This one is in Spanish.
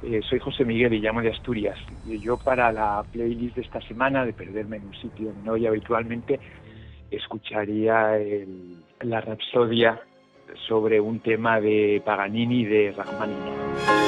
Soy José Miguel y llamo de Asturias. Y yo para la playlist de esta semana, de perderme en un sitio donde no voy habitualmente, escucharía la Rapsodia sobre un tema de Paganini y de Rachmaninoff.